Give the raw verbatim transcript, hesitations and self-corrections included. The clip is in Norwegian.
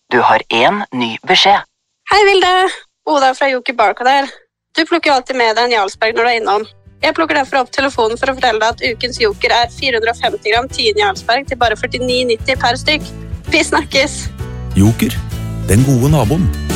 Du har en ny beskjed. Hei Vilde, Oda fra Joker Barcode her. Du plukker jo alltid med deg en Jarlsberg når du er innom. Jeg plukker derfor opp telefonen for å fortelle deg at ukens Joker er fire hundre og femti gram tien Jarlsberg til bare førtini nitti per stykk. Vi snakkes! Joker, den gode naboen.